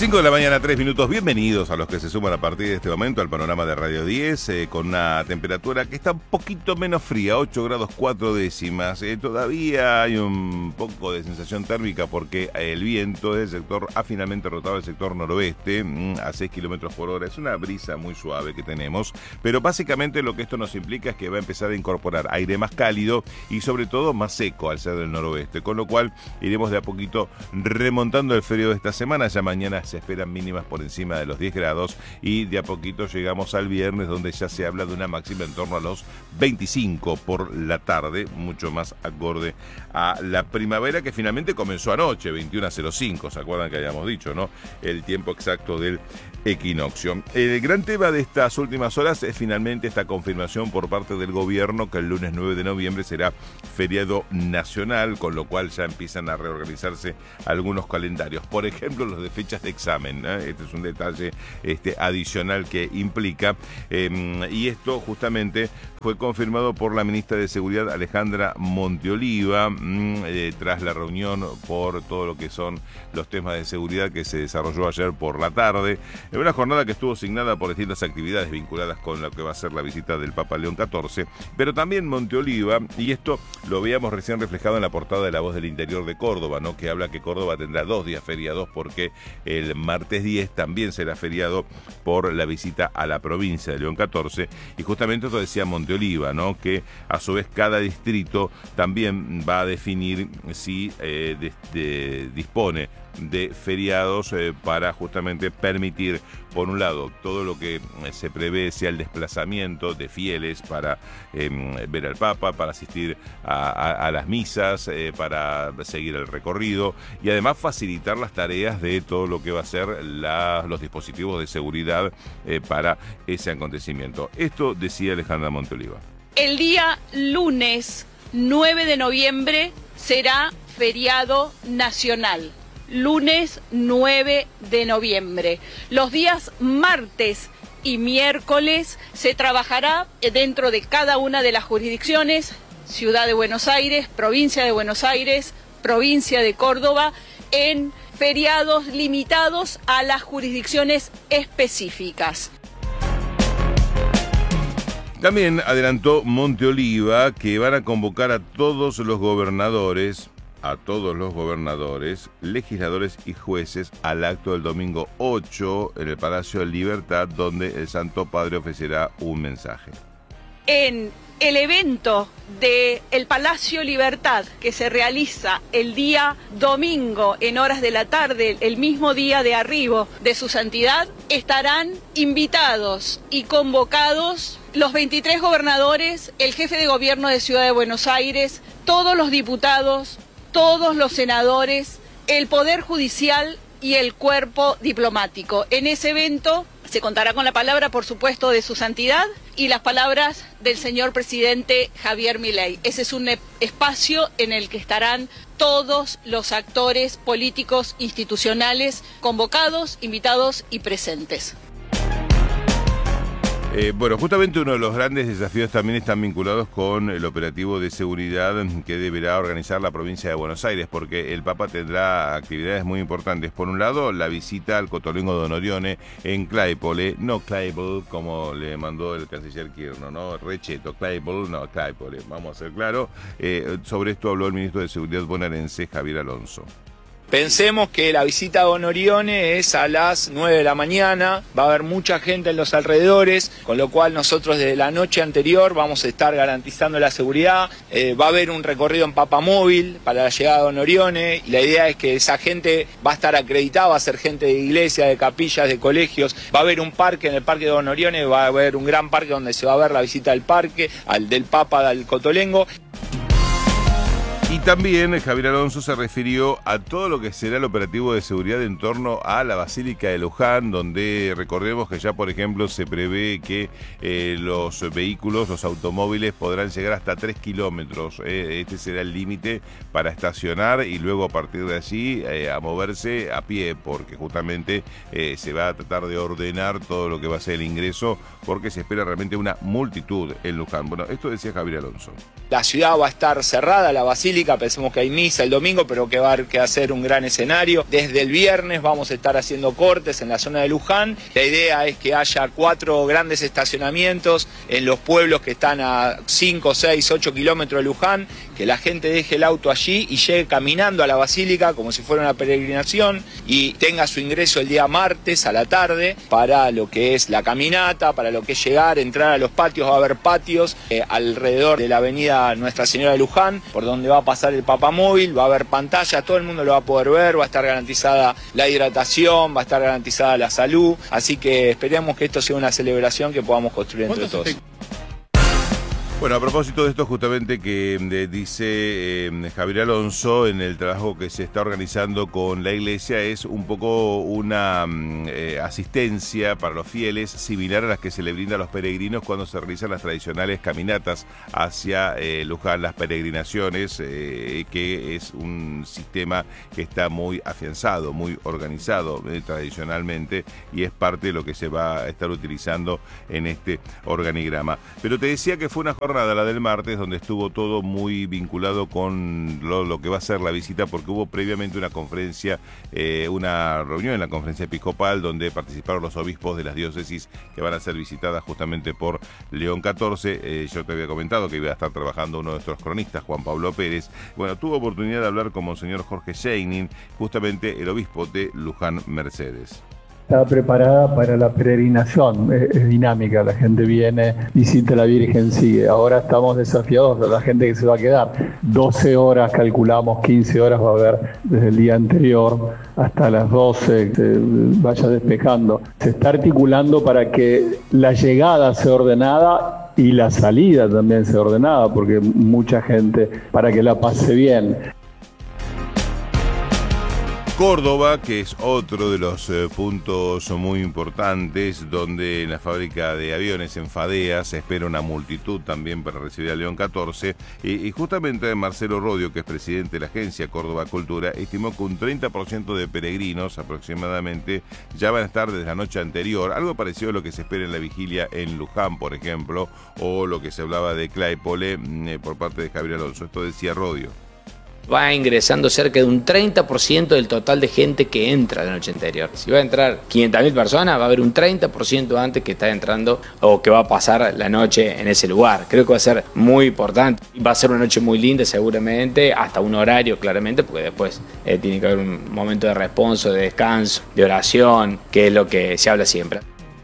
5 de la mañana, 3 minutos. Bienvenidos a los que se suman a partir de este momento al panorama de Radio 10, con una temperatura que está un poquito menos fría, 8 grados 4 décimas. Todavía hay un poco de sensación térmica porque el viento del sector ha finalmente rotado el sector noroeste a 6 kilómetros por hora. Es una brisa muy suave que tenemos, pero básicamente lo que esto nos implica es que va a empezar a incorporar aire más cálido y sobre todo más seco al ser del noroeste, con lo cual iremos de a poquito remontando el frío de esta semana. Ya mañana se esperan mínimas por encima de los 10 grados y de a poquito llegamos al viernes, donde ya se habla de una máxima en torno a los 25 por la tarde, mucho más acorde a la primavera que finalmente comenzó anoche, 21:05, ¿se acuerdan que habíamos dicho, no? El tiempo exacto del equinoccio. El gran tema de estas últimas horas es finalmente esta confirmación por parte del gobierno que el lunes 9 de noviembre será feriado nacional, con lo cual ya empiezan a reorganizarse algunos calendarios, por ejemplo los de fechas de examen, ¿eh? Este es un detalle adicional que implica, y esto justamente fue confirmado por la ministra de Seguridad Alejandra Monteoliva tras la reunión por todo lo que son los temas de seguridad que se desarrolló ayer por la tarde, en una jornada que estuvo signada por distintas actividades vinculadas con lo que va a ser la visita del Papa León XIV, pero también Monteoliva, y esto lo veíamos recién reflejado en la portada de La Voz del Interior de Córdoba, ¿no? Que habla que Córdoba tendrá 2 días feriados porque el martes 10 también será feriado por la visita a la provincia de León XIV, y justamente esto decía Monteoliva, ¿no? Que a su vez cada distrito también va a definir si dispone de feriados para justamente permitir, por un lado, todo lo que se prevé sea el desplazamiento de fieles para ver al Papa, para asistir a las misas, para seguir el recorrido y además facilitar las tareas de todo lo que va a ser los dispositivos de seguridad para ese acontecimiento. Esto decía Alejandra Monteoliva. El día lunes 9 de noviembre será feriado nacional. Lunes 9 de noviembre. Los días martes y miércoles se trabajará dentro de cada una de las jurisdicciones, Ciudad de Buenos Aires, Provincia de Buenos Aires, Provincia de Córdoba, en feriados limitados a las jurisdicciones específicas. También adelantó Monteoliva que van a convocar a todos los gobernadores, legisladores y jueces al acto del domingo 8 en el Palacio de Libertad, donde el Santo Padre ofrecerá un mensaje. En el evento del Palacio Libertad, que se realiza el día domingo en horas de la tarde, el mismo día de arribo de su santidad, estarán invitados y convocados los 23 gobernadores, el jefe de gobierno de Ciudad de Buenos Aires, todos los diputados, todos los senadores, el Poder Judicial y el cuerpo diplomático. En ese evento se contará con la palabra, por supuesto, de su santidad y las palabras del señor presidente Javier Milei. Ese es un espacio en el que estarán todos los actores políticos institucionales convocados, invitados y presentes. Bueno, justamente uno de los grandes desafíos también están vinculados con el operativo de seguridad que deberá organizar la provincia de Buenos Aires, porque el Papa tendrá actividades muy importantes. Por un lado, la visita al Cotolengo Don Orione en Claypole, no Claypole como le mandó el canciller Kirchner, ¿no? Recheto, Claypole, no Claypole, vamos a ser claros. Sobre esto habló el ministro de Seguridad bonaerense, Javier Alonso. Pensemos que la visita a Don Orione es a las 9 de la mañana, va a haber mucha gente en los alrededores, con lo cual nosotros desde la noche anterior vamos a estar garantizando la seguridad, va a haber un recorrido en papamóvil para la llegada a Don Orione, y la idea es que esa gente va a estar acreditada, va a ser gente de iglesias, de capillas, de colegios, va a haber un parque en el parque de Don Orione, va a haber un gran parque donde se va a ver la visita del parque, del Papa al Cotolengo. Y también Javier Alonso se refirió a todo lo que será el operativo de seguridad en torno a la Basílica de Luján, donde recordemos que ya, por ejemplo, se prevé que los vehículos, los automóviles podrán llegar hasta 3 kilómetros. Este será el límite para estacionar y luego a partir de allí a moverse a pie, porque justamente se va a tratar de ordenar todo lo que va a ser el ingreso, porque se espera realmente una multitud en Luján. Bueno, esto decía Javier Alonso. La ciudad va a estar cerrada, la basílica basílica. Pensemos que hay misa el domingo, pero que va a hacer un gran escenario. Desde el viernes vamos a estar haciendo cortes en la zona de Luján. La idea es que haya 4 grandes estacionamientos en los pueblos que están a 5, 6, 8 kilómetros de Luján, que la gente deje el auto allí y llegue caminando a la basílica como si fuera una peregrinación y tenga su ingreso el día martes a la tarde para lo que es la caminata, para lo que es llegar, entrar a los patios. Va a haber patios alrededor de la avenida Nuestra Señora de Luján, por donde va a pasar el papamóvil, va a haber pantallas, todo el mundo lo va a poder ver, va a estar garantizada la hidratación, va a estar garantizada la salud, así que esperemos que esto sea una celebración que podamos construir entre todos. Bueno, a propósito de esto justamente que dice Javier Alonso, en el trabajo que se está organizando con la iglesia es un poco una asistencia para los fieles similar a las que se le brinda a los peregrinos cuando se realizan las tradicionales caminatas hacia Luján, las peregrinaciones, que es un sistema que está muy afianzado, muy organizado tradicionalmente, y es parte de lo que se va a estar utilizando en este organigrama. Pero te decía que fue una jornada, la del martes, donde estuvo todo muy vinculado con lo que va a ser la visita, porque hubo previamente una conferencia, una reunión en la conferencia episcopal donde participaron los obispos de las diócesis que van a ser visitadas justamente por León XIV. Yo te había comentado que iba a estar trabajando uno de nuestros cronistas, Juan Pablo Pérez. Bueno, tuvo oportunidad de hablar con Monseñor Jorge Scheinin, justamente el obispo de Luján Mercedes. Está preparada para la peregrinación, es dinámica, la gente viene, visita a la Virgen, sigue. Ahora estamos desafiados a la gente que se va a quedar. 12 horas, calculamos, 15 horas va a haber desde el día anterior hasta las 12, se vaya despejando. Se está articulando para que la llegada sea ordenada y la salida también sea ordenada, porque mucha gente, para que la pase bien. Córdoba, que es otro de los puntos muy importantes, donde en la fábrica de aviones en Fadea se espera una multitud también para recibir a León XIV, y justamente Marcelo Rodio, que es presidente de la agencia Córdoba Cultura, estimó que un 30% de peregrinos aproximadamente ya van a estar desde la noche anterior, algo parecido a lo que se espera en la vigilia en Luján, por ejemplo, o lo que se hablaba de Claypole por parte de Javier Alonso. Esto decía Rodio. Va ingresando cerca de un 30% del total de gente que entra la noche anterior. Si va a entrar 500.000 personas, va a haber un 30% antes que está entrando o que va a pasar la noche en ese lugar. Creo que va a ser muy importante. Va a ser una noche muy linda seguramente, hasta un horario claramente, porque después tiene que haber un momento de reponso, de descanso, de oración, que es lo que se habla siempre.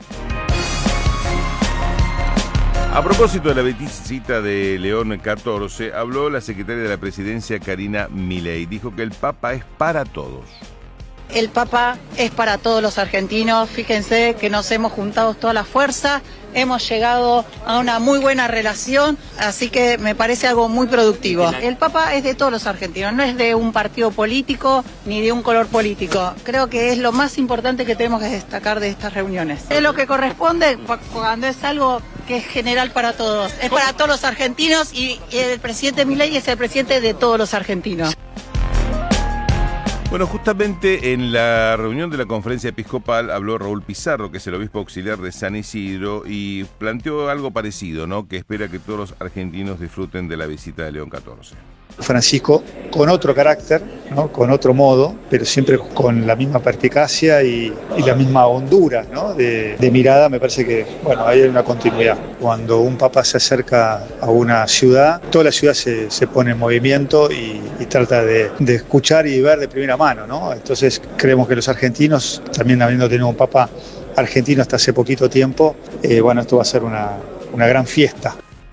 A propósito de la visita de León XIV, habló la secretaria de la Presidencia, Karina Milei. Dijo que el Papa es para todos. El Papa es para todos los argentinos. Fíjense que nos hemos juntado toda la fuerza, hemos llegado a una muy buena relación, así que me parece algo muy productivo. El Papa es de todos los argentinos, no es de un partido político ni de un color político. Creo que es lo más importante que tenemos que destacar de estas reuniones. Es lo que corresponde cuando es algo que es general para todos. Es para todos los argentinos y el presidente Milei es el presidente de todos los argentinos. Bueno, justamente en la reunión de la conferencia episcopal habló Raúl Pizarro, que es el obispo auxiliar de San Isidro, y planteó algo parecido, ¿no? Que espera que todos los argentinos disfruten de la visita de León XIV. Francisco con otro carácter, ¿no? Con otro modo, pero siempre con la misma perspicacia y la misma hondura, ¿no? de mirada. Me parece que bueno, hay una continuidad. Cuando un papa se acerca a una ciudad, toda la ciudad se pone en movimiento y trata de escuchar y ver de primera mano, ¿no? Entonces creemos que los argentinos, también habiendo tenido un papa argentino hasta hace poquito tiempo, bueno, esto va a ser una gran fiesta.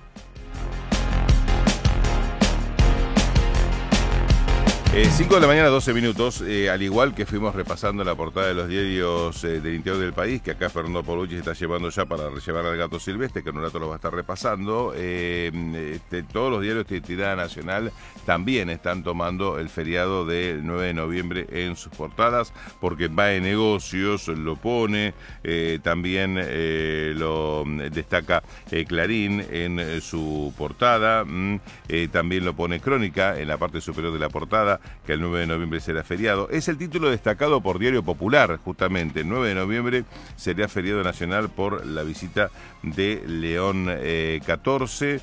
5 de la mañana, 12 minutos, al igual que fuimos repasando la portada de los diarios del interior del país, que acá Fernando Paulucci se está llevando ya para llevar al gato silvestre, que en un rato lo va a estar repasando. Todos los diarios de tirada nacional también están tomando el feriado del 9 de noviembre en sus portadas, porque va de negocios, lo pone, también lo destaca Clarín en su portada, también lo pone Crónica en la parte superior de la portada. que el 9 de noviembre será feriado. Es el título destacado por Diario Popular, justamente. El 9 de noviembre será feriado nacional por la visita de León XIV.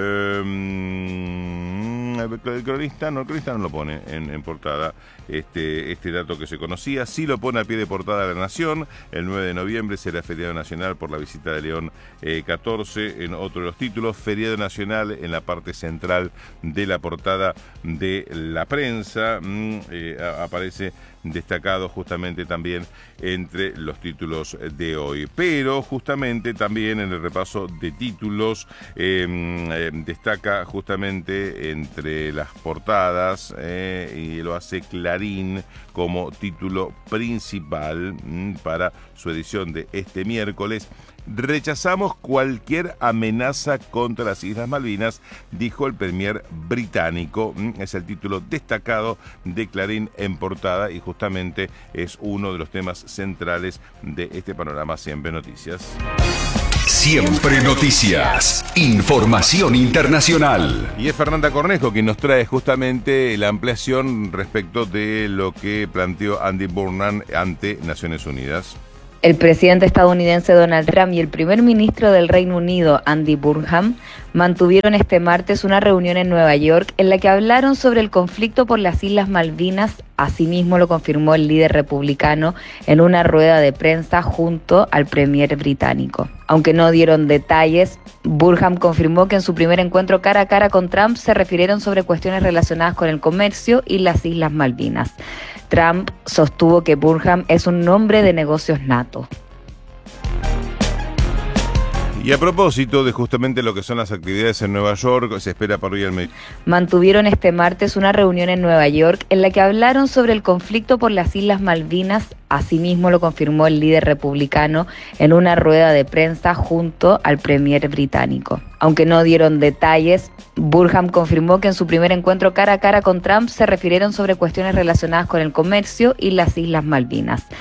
El cronista no lo pone en portada este dato que se conocía. Sí lo pone a pie de portada La Nación. El 9 de noviembre será feriado nacional por la visita de León XIV. En otro de los títulos, feriado nacional en la parte central de la portada de La Prensa. Aparece destacado justamente también entre los títulos de hoy. Pero justamente también en el repaso de títulos destaca justamente entre las portadas y lo hace Clarín como título principal para su edición de este miércoles. Rechazamos cualquier amenaza contra las Islas Malvinas, dijo el premier británico. Es el título destacado de Clarín en portada y justamente es uno de los temas centrales de este panorama Siempre Noticias. Siempre Noticias. Información internacional. Y es Fernanda Cornejo quien nos trae justamente la ampliación respecto de lo que planteó Andy Burnham ante Naciones Unidas. El presidente estadounidense Donald Trump y el primer ministro del Reino Unido, Andy Burnham, mantuvieron este martes una reunión en Nueva York en la que hablaron sobre el conflicto por las Islas Malvinas. Asimismo lo confirmó el líder republicano en una rueda de prensa junto al premier británico. Aunque no dieron detalles, Burnham confirmó que en su primer encuentro cara a cara con Trump se refirieron sobre cuestiones relacionadas con el comercio y las Islas Malvinas. Trump sostuvo que Burnham es un hombre de negocios nato. Y a propósito de justamente lo que son las actividades en Nueva York, se espera para hoy al mediodía. Mantuvieron este martes una reunión en Nueva York en la que hablaron sobre el conflicto por las Islas Malvinas. Asimismo lo confirmó el líder republicano en una rueda de prensa junto al premier británico. Aunque no dieron detalles, Burnham confirmó que en su primer encuentro cara a cara con Trump se refirieron sobre cuestiones relacionadas con el comercio y las Islas Malvinas.